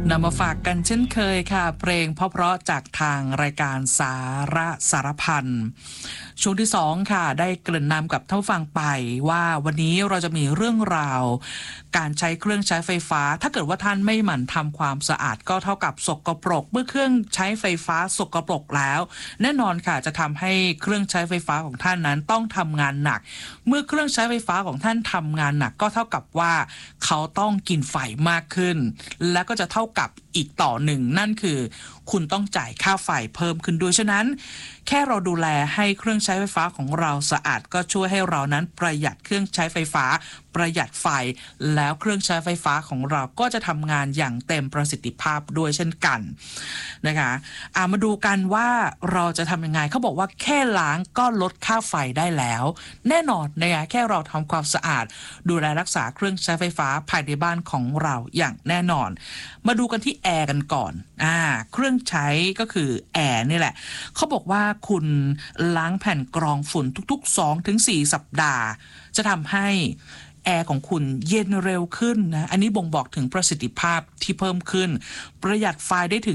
นำมาฝากกันเช่นเคยค่ะเพลงเพราะๆจากทางรายการสาระสารพันช่วงที่2ค่ะได้เกริ่นนำกับท่านผู้ฟังไปว่าวันนี้เราจะมีเรื่องราวการใช้เครื่องใช้ไฟฟ้าถ้าเกิดว่าท่านไม่หมั่นทำความสะอาดก็เท่ากับสกปรกเมื่อเครื่องใช้ไฟฟ้าสกปรกแล้วแน่นอนค่ะจะทำให้เครื่องใช้ไฟฟ้าของท่านนั้นต้องทำงานหนักเมื่อเครื่องใช้ไฟฟ้าของท่านทำงานหนักก็เท่ากับว่าเขาต้องกินไฟมากขึ้นและก็จะเท่ากับอีกต่อหนึ่งนั่นคือคุณต้องจ่ายค่าไฟเพิ่มขึ้นด้วยฉะนั้นแค่เราดูแลให้เครื่องใช้ไฟฟ้าของเราสะอาดก็ช่วยให้เรานั้นประหยัดเครื่องใช้ไฟฟ้าประหยัดไฟแล้วเครื่องใช้ไฟฟ้าของเราก็จะทำงานอย่างเต็มประสิทธิภาพด้วยเช่นกันนะคะมาดูกันว่าเราจะทำยังไงเขาบอกว่าแค่ล้างก็ลดค่าไฟได้แล้วแน่นอนนะคะแค่เราทำความสะอาดดูแลรักษาเครื่องใช้ไฟฟ้าภายในบ้านของเราอย่างแน่นอนมาดูกันที่แอร์กันก่อนเครื่องใช้ก็คือแอร์นี่แหละเขาบอกว่าคุณล้างแผ่นกรองฝุ่นทุกๆ 2-4 สัปดาห์จะทำให้แอร์ของคุณเย็นเร็วขึ้นนะอันนี้บ่งบอกถึงประสิทธิภาพที่เพิ่มขึ้นประหยัดไฟได้ถึง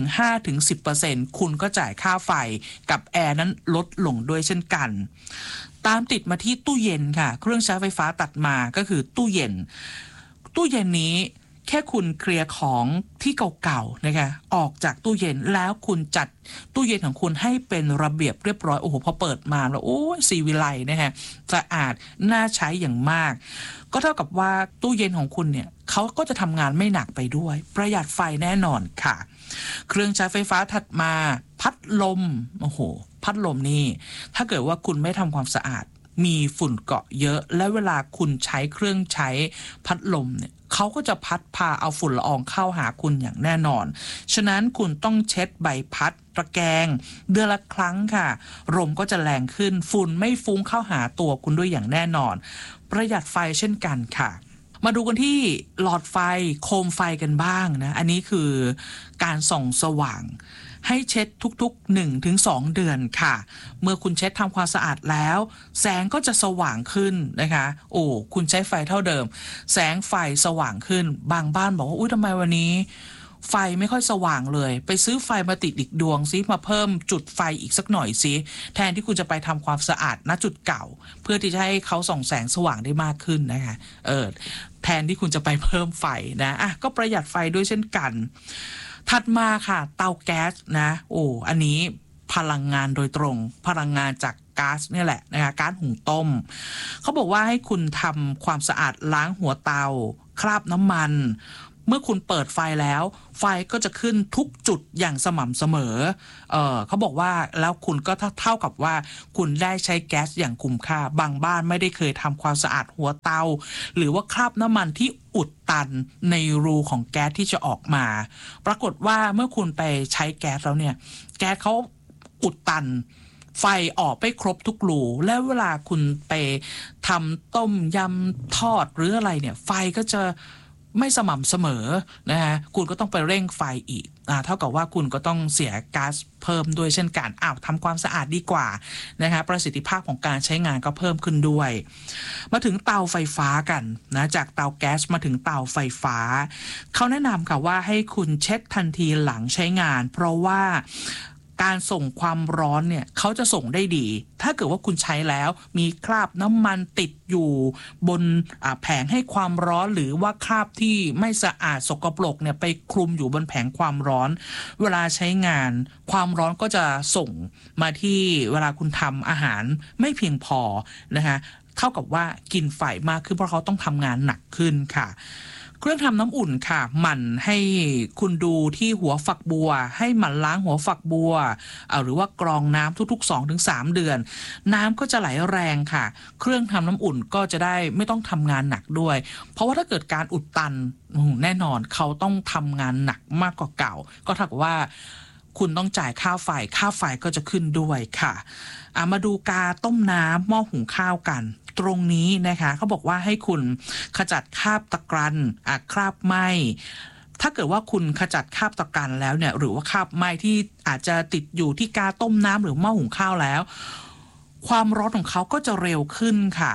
5-10% คุณก็จ่ายค่าไฟกับแอร์นั้นลดลงด้วยเช่นกันตามติดมาที่ตู้เย็นค่ะเครื่องใช้ไฟฟ้าตัดมาก็คือตู้เย็นนี้แค่คุณเคลียร์ของที่เก่าๆนะคะออกจากตู้เย็นแล้วคุณจัดตู้เย็นของคุณให้เป็นระเบียบเรียบร้อยโอ้โหพอเปิดมาแล้วโอ้ยสีวิไลนะฮะสะอาดน่าใช้อย่างมากก็เท่ากับว่าตู้เย็นของคุณเนี่ยเขาก็จะทำงานไม่หนักไปด้วยประหยัดไฟแน่นอนค่ะเครื่องใช้ไฟฟ้าถัดมาพัดลมโอ้โหพัดลมนี่ถ้าเกิดว่าคุณไม่ทำความสะอาดมีฝุ่นเกาะเยอะและเวลาคุณใช้เครื่องใช้พัดลมเนี่ยเขาก็จะพัดพาเอาฝุ่นละอองเข้าหาคุณอย่างแน่นอนฉะนั้นคุณต้องเช็ดใบพัดตะแกรงเดือนละครั้งค่ะลมก็จะแรงขึ้นฝุ่นไม่ฟุ้งเข้าหาตัวคุณด้วยอย่างแน่นอนประหยัดไฟเช่นกันค่ะมาดูกันที่หลอดไฟโคมไฟกันบ้างนะอันนี้คือการส่องสว่างให้เช็ดทุกๆ 1-2 เดือนค่ะเมื่อคุณเช็ดทำความสะอาดแล้วแสงก็จะสว่างขึ้นนะคะโอ้คุณใช้ไฟเท่าเดิมแสงไฟสว่างขึ้นบางบ้านบอกว่าอุ๊ยทำไมวันนี้ไฟไม่ค่อยสว่างเลยไปซื้อไฟมาติดอีกดวงซิมาเพิ่มจุดไฟอีกสักหน่อยซิแทนที่คุณจะไปทำความสะอาดณจุดเก่าเพื่อที่จะให้เขาส่องแสงสว่างได้มากขึ้นนะคะแทนที่คุณจะไปเพิ่มไฟนะก็ประหยัดไฟด้วยเช่นกันถัดมาค่ะเตาแก๊สนะอันนี้พลังงานโดยตรงพลังงานจากก๊าซนี่แหละนะคะก๊าซหุงต้มเขาบอกว่าให้คุณทำความสะอาดล้างหัวเตาคราบน้ำมันเมื่อคุณเปิดไฟแล้วไฟก็จะขึ้นทุกจุดอย่างสม่ำเสมอเขาบอกว่าแล้วคุณก็เท่ากับว่าคุณได้ใช้แก๊สอย่างคุ้มค่าบางบ้านไม่ได้เคยทำความสะอาดหัวเตาหรือว่าคราบน้ำมันที่อุดตันในรูของแก๊สที่จะออกมาปรากฏว่าเมื่อคุณไปใช้แก๊สแล้วเนี่ยแก๊สเขาอุดตันไฟออกไม่ครบทุกรูแล้วเวลาคุณไปทำต้มยำทอดหรืออะไรเนี่ยไฟก็จะไม่สม่ำเสมอนะฮะคุณก็ต้องไปเร่งไฟอีกเท่ากับว่าคุณก็ต้องเสียก๊าซเพิ่มด้วยเช่นกันทำความสะอาดดีกว่านะคะประสิทธิภาพของการใช้งานก็เพิ่มขึ้นด้วยมาถึงเตาไฟฟ้ากันนะจากเตาแก๊สมาถึงเตาไฟฟ้าเขาแนะนำค่ะว่าให้คุณเช็คทันทีหลังใช้งานเพราะว่าการส่งความร้อนเนี่ยเขาจะส่งได้ดีถ้าเกิดว่าคุณใช้แล้วมีคราบน้ำมันติดอยู่บนแผงให้ความร้อนหรือว่าคราบที่ไม่สะอาดสกปรกเนี่ยไปคลุมอยู่บนแผงความร้อนเวลาใช้งานความร้อนก็จะส่งมาที่เวลาคุณทำอาหารไม่เพียงพอนะคะเท่ากับว่ากินไฟมากขึ้นเพราะเขาต้องทำงานหนักขึ้นค่ะเครื่องทำน้ำอุ่นค่ะหมั่นให้คุณดูที่หัวฝักบัวให้หมั่นล้างหัวฝักบัวหรือว่ากรองน้ำทุกๆ 2-3 เดือนน้ำก็จะไหลแรงค่ะเครื่องทำน้ำอุ่นก็จะได้ไม่ต้องทำงานหนักด้วยเพราะว่าถ้าเกิดการอุดตันแน่นอนเขาต้องทำงานหนักมากกว่าเก่าก็เท่ากับว่าคุณต้องจ่ายค่าไฟก็จะขึ้นด้วยค่ะมาดูกาต้มน้ำหม้อหุงข้าวกันตรงนี้นะคะเขาบอกว่าให้คุณขจัดคราบตะกรันคราบไหม้ถ้าเกิดว่าคุณขจัดคราบตะกรันแล้วเนี่ยหรือว่าคราบไหม้ที่อาจจะติดอยู่ที่กาต้มน้ำหรือหม้อหุงข้าวแล้วความร้อนของเขาก็จะเร็วขึ้นค่ะ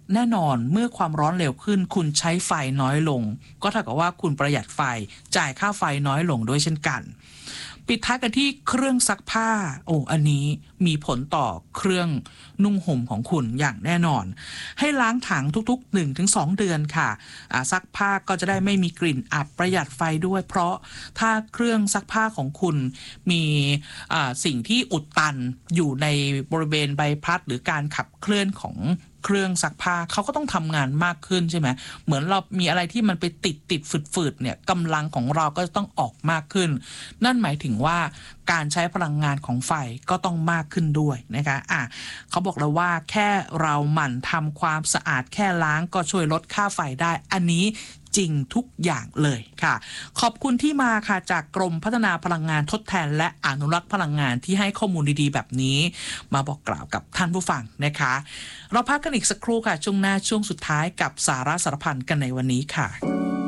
แน่นอนเมื่อความร้อนเร็วขึ้นคุณใช้ไฟน้อยลงก็เท่ากับว่าคุณประหยัดไฟจ่ายค่าไฟน้อยลงด้วยเช่นกันปิดท้ายกันที่เครื่องซักผ้าอันนี้มีผลต่อเครื่องนุ่งห่มของคุณอย่างแน่นอนให้ล้างถังทุกๆ 1-2 เดือนค่ะซักผ้าก็จะได้ไม่มีกลิ่นอับประหยัดไฟด้วยเพราะถ้าเครื่องซักผ้าของคุณมีสิ่งที่อุดตันอยู่ในบริเวณใบพัดหรือการขับเคลื่อนของเครื่องซักผ้าเขาก็ต้องทำงานมากขึ้นใช่ไหมเหมือนเรามีอะไรที่มันไปติดฝืดเนี่ยกำลังของเราก็จะต้องออกมากขึ้นนั่นหมายถึงว่าการใช้พลังงานของไฟก็ต้องมากขึ้นด้วยนะคะเขาบอกแล้วว่าแค่เราหมั่นทำความสะอาดแค่ล้างก็ช่วยลดค่าไฟได้อันนี้จริงทุกอย่างเลยค่ะขอบคุณที่มาค่ะจากกรมพัฒนาพลังงานทดแทนและอนุรักษ์พลังงานที่ให้ข้อมูลดีๆแบบนี้มาบอกกล่าวกับท่านผู้ฟังนะคะเราพักกันอีกสักครู่ค่ะช่วงหน้าช่วงสุดท้ายกับสาระสารพันกันในวันนี้ค่ะ